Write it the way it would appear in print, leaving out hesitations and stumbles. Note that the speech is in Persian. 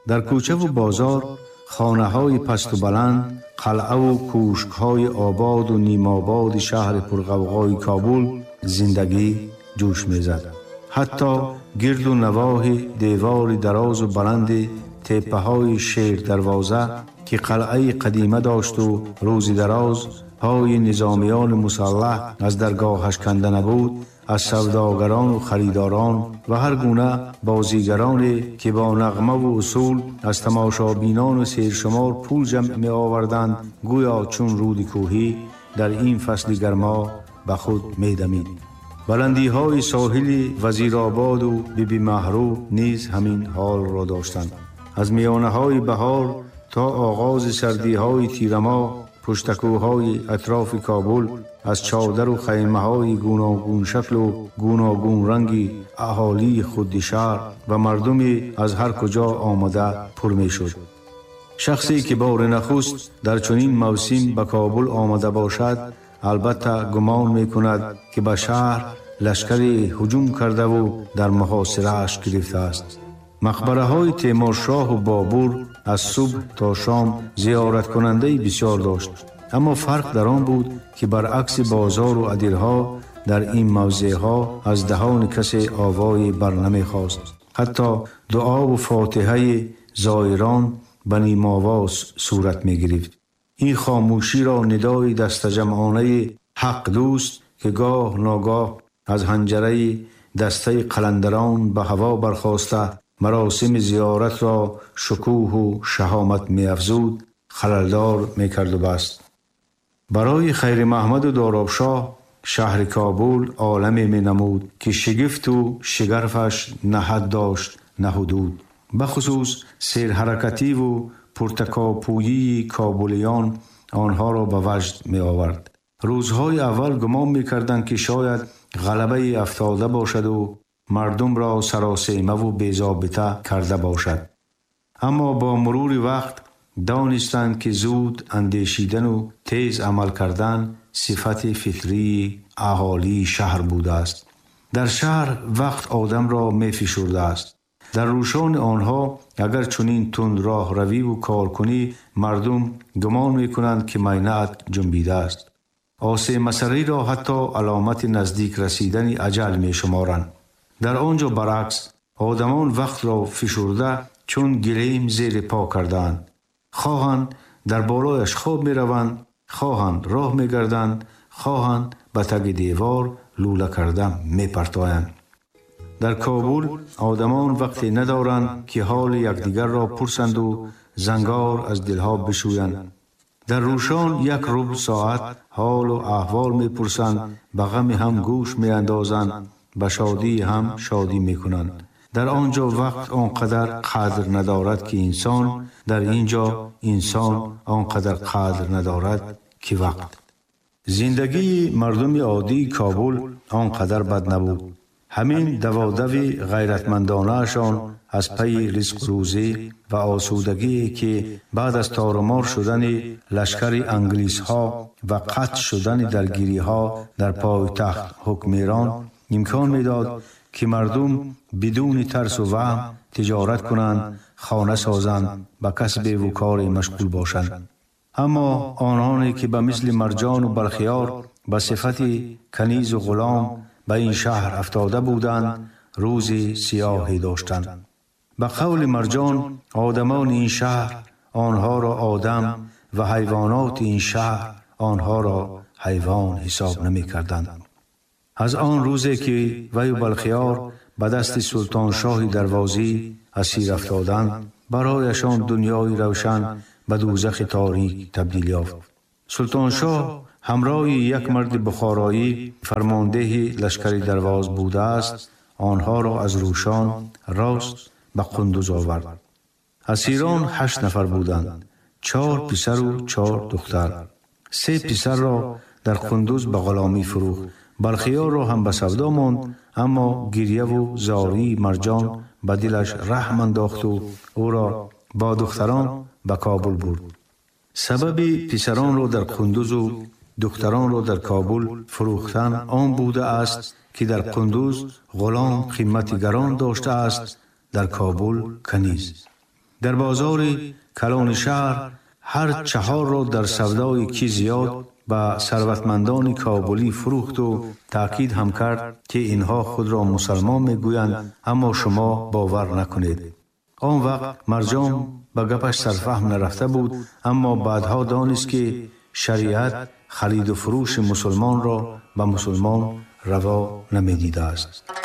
در کوچه و بازار، خانه‌های پست و بلند، قلعه و کوشک‌های آباد و نیم آباد شهر پرغوغای کابل زندگی جوش می‌زد. حتی گرد و نواح دیوار دراز و بلند تپه‌های شیر دروازه که قلعه قدیمه داشت و روز دراز پای نظامیان مسلح از درگاهش کنده نبود، از سوداگران و خریداران و هر گونه بازیگرانی که با نغمه و اصول از تماشابینان و سیرشمار پول جمع می آوردند، گویا چون رود کوهی در این فصل گرما به خود می دمید. بلندی های ساحل وزیرآباد و بیبی مهرو نیز همین حال را داشتند. از میانه های بهار تا آغاز سردی های تیرما، پشتکوهای اطراف کابل از چادر و خیمه های گوناگون شکل و گوناگون رنگی اهالی خود شهر و مردمی از هر کجا آمده پر می شد. شخصی که بار نخست در چنین موسم به کابل آمده باشد البته گمان می کند که به شهر لشکری هجوم کرده و در محاصره‌اش گرفته است. مقبره های تیمورشاه و بابور از صبح تا شام زیارت کننده بسیار داشت، اما فرق در آن بود که برعکس بازار و ادیرها در این موضع ها از دهان کسی آوای بر نمی خواست. حتی دعا و فاتحه زائران به نیم آواز صورت می گرفت. این خاموشی را ندای دست جمعانه حق دوست که گاه ناگاه از حنجره دسته قلندران به هوا برخاسته مراسم زیارت را شکوه و شهامت می افزود خللدار می کرد و بست. برای خیر محمد و دارابشاه شهر کابل عالمی می نمود که شگفت و شگرفش نه حد داشت نه حدود. بخصوص سیر حرکتی و پرتکاپویی کابلیان آنها را به وجد می آورد. روزهای اول گمان می کردند که شاید غلبه افتاده باشد و مردم را سراسیمه و بی‌ضابطه کرده باشد، اما با مرور وقت دانستند که زود اندیشیدن و تیز عمل کردن صفت فطری اهالی شهر بوده است. در شهر وقت آدم را می فشرده است. در روشان آنها اگر چنین تند راه روی و کار کنی، مردم گمان می کنند که مینعت جنبیده است. آسه مسری را حتی علامت نزدیک رسیدن اجل می شمارند. در آنجا برعکس آدمان وقت را فشرده چون گلیم زیر پا کردند. خواهند در بالایش خواب می روند، خواهند راه می گردند، خواهند به تگ دیوار لوله کردن می پرتایند. در کابل آدمان وقتی ندارند که حال یکدیگر را پرسند و زنگار از دلها بشویند. در روشان یک ربع ساعت حال و احوال می پرسند، به غم هم گوش می اندازند، به شادی هم شادی می کنند. در آنجا وقت آنقدر قدر ندارد که انسان، در اینجا انسان آنقدر قدر ندارد که وقت. زندگی مردم عادی کابل آنقدر بد نبود. همین دوادوی غیرتمندانه‌شان از پی رزق روزی و آسودگی که بعد از تارمار شدن لشکر انگلیس ها و قطع شدن درگیری ها در پایتخت حکمران امکان میداد که مردم بدون ترس و وهم تجارت کنند، خانه سازند، به کسب و کار مشغول باشند. اما آنانی که به مثل مرجان و بلخیار به صفت کنیز و غلام به این شهر افتاده بودند، روز سیاهی داشتند. به قول مرجان آدمان این شهر آنها را آدم و حیوانات این شهر آنها را حیوان حساب نمی کردند. از آن روزی که وی و بلخیار به دست سلطان شاه دروازی اسیر افتادند، برایشان دنیای روشن به دوزخ تاریک تبدیل یافت. سلطان شاه همراه یک مرد بخارایی فرمانده لشکر درواز بوده است، آنها را از روشان راست به قندوز آورد. اسیران 8 نفر بودند، 4 پسر و 4 دختر. 3 پسر را در قندوز به غلامی فروخت. بلخیار را هم به سودا ماند، اما گریه و زاری مرجان به دلش رحم انداخت و او را با دختران به کابل برد. سبب پسران را در قندوز و دختران را در کابل فروختن آن بوده است که در قندوز غلام قیمت گران داشته است، در کابل کنیز. در بازار کلان شهر هر 4 را در سودای کی زیاد با ثروتمندان کابلی فروخت و تاکید هم کرد که اینها خود را مسلمان میگویند، اما شما باور نکنید. آن وقت مرجان به گپش سرفهم نرفته بود، اما بعدها دانست که شریعت خرید و فروش مسلمان را به مسلمان روا نمیدیده است.